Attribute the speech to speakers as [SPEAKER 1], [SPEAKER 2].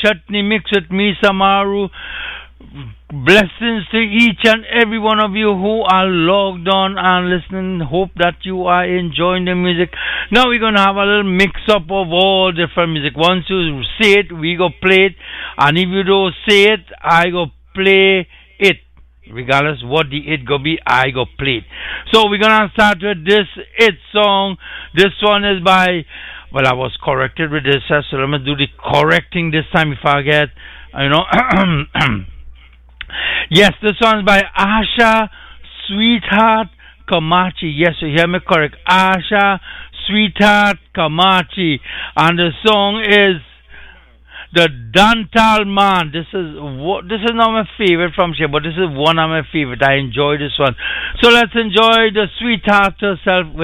[SPEAKER 1] chutney mixed with Misa Maru. Blessings to each and every one of you who are logged on and listening. Hope that you are enjoying the music. Now we're going to have a little mix up of all different music. Once you say it, we go play it. And if you don't say it, I go play it. Regardless what the it go be, I go play it. So we're going to start with this it song. This one is by, well, I was corrected with this, so let me do the correcting this time if I get, you know. Yes, this one's by Asha Sweetheart Kamachi. Yes, you hear me correct. Asha Sweetheart Kamachi. And the song is The Dantal Man. This is not my favorite from here, but this is one of my favorite. I enjoy this one. So let's enjoy the Sweetheart herself.